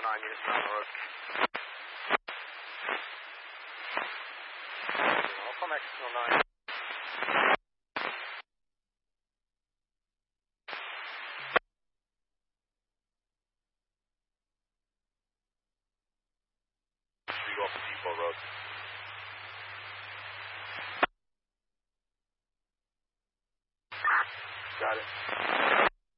units on the road. Alpha Max 209. Street off Depot Road. Got it.